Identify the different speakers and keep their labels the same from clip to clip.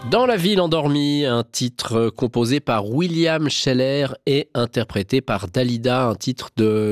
Speaker 1: Dans la ville endormie, un titre composé par William Sheller et interprété par Dalida, un titre de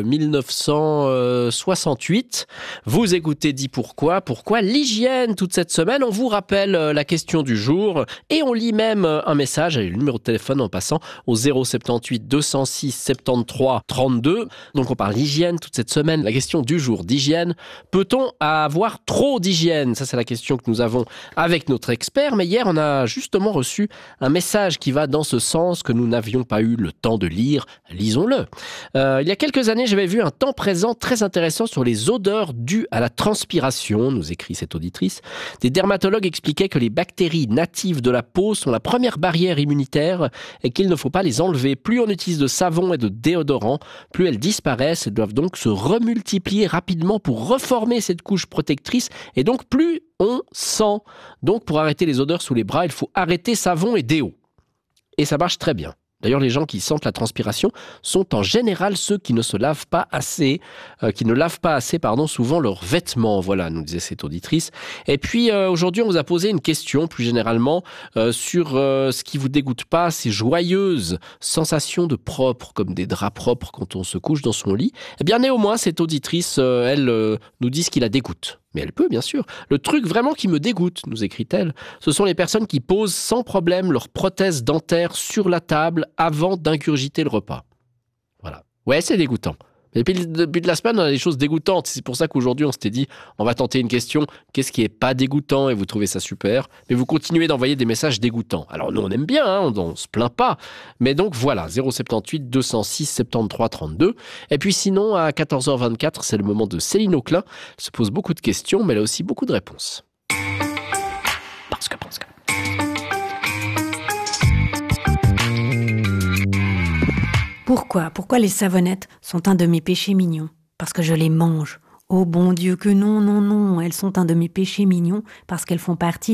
Speaker 1: 1968. Vous écoutez Dis Pourquoi. Pourquoi l'hygiène toute cette semaine? On vous rappelle la question du jour et on lit même un message avec le numéro de téléphone en passant au 078 206 73 32. Donc on parle d'hygiène toute cette semaine. La question du jour d'hygiène. Peut-on avoir trop d'hygiène? Ça c'est la question que nous avons avec notre expert. Mais hier on a justement reçu un message qui va dans ce sens que nous n'avions pas eu le temps de lire. Lisons-le. Il y a quelques années, j'avais vu un temps présent très intéressant sur les odeurs dues à la transpiration, nous écrit cette auditrice. Des dermatologues expliquaient que les bactéries natives de la peau sont la première barrière immunitaire et qu'il ne faut pas les enlever. Plus on utilise de savon et de déodorant, plus elles disparaissent et doivent donc se remultiplier rapidement pour reformer cette couche protectrice et donc plus on sent. Donc pour arrêter les odeurs sous les bras, il faut arrêter savon et déo. Et ça marche très bien. D'ailleurs, les gens qui sentent la transpiration sont en général ceux qui ne se lavent pas assez, souvent leurs vêtements. Voilà, nous disait cette auditrice. Et puis, aujourd'hui, on vous a posé une question, plus généralement, sur ce qui vous dégoûte pas, ces joyeuses sensations de propre, comme des draps propres quand on se couche dans son lit. Eh bien, néanmoins, cette auditrice, elle nous dit ce qui la dégoûte. Mais elle peut, bien sûr. Le truc vraiment qui me dégoûte, nous écrit-elle, ce sont les personnes qui posent sans problème leur prothèse dentaire sur la table avant d'ingurgiter le repas. Voilà. Ouais, c'est dégoûtant. Et puis, le début de la semaine, on a des choses dégoûtantes. C'est pour ça qu'aujourd'hui, on s'était dit, on va tenter une question. Qu'est-ce qui est pas dégoûtant? Et vous trouvez ça super. Mais vous continuez d'envoyer des messages dégoûtants. Alors, nous, on aime bien, hein, on se plaint pas. Mais donc, voilà, 078 206 73 32. Et puis, sinon, à 14h24, c'est le moment de Céline Auclin. Elle se pose beaucoup de questions, mais elle a aussi beaucoup de réponses. Parce que.
Speaker 2: Pourquoi les savonnettes sont un de mes péchés mignons? Parce que je les mange. Oh bon Dieu que non, elles sont un de mes péchés mignons parce qu'elles font partie